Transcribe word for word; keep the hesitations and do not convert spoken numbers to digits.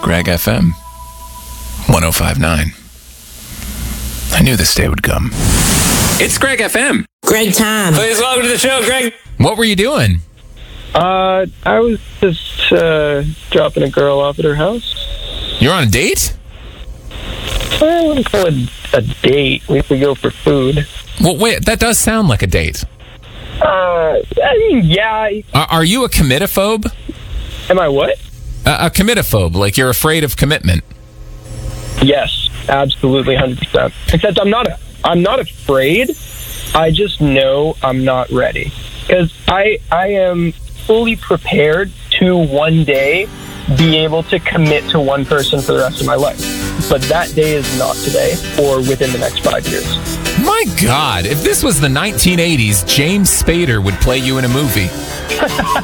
Greg F M one oh five point nine. I knew this day would come. It's Greg F M. Greg time. Please welcome to the show, Greg. What were you doing? Uh, I was just uh, dropping a girl off at her house. You're on a date? I wouldn't call it a date. We could go for food. Well, wait, that does sound like a date. Uh, I mean, yeah. Are, are you a committophobe? Am I what? A, a committophobe, like you're afraid of commitment. Yes, absolutely, one hundred percent. Except I'm not. I'm not afraid. I just know I'm not ready because I I am fully prepared to one day be able to commit to one person for the rest of my life. But that day is not today or within the next five years. My God, if this was the nineteen eighties, James Spader would play you in a movie.